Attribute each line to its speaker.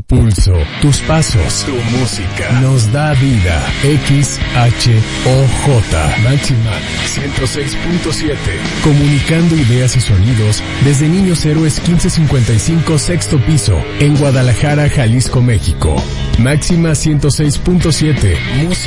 Speaker 1: pulso, tus pasos, tu música, nos da vida. XHOJ, Máxima 106.7, comunicando ideas y sonidos desde Niños Héroes 1555, sexto piso, en Guadalajara, Jalisco, México. Máxima 106.7, música.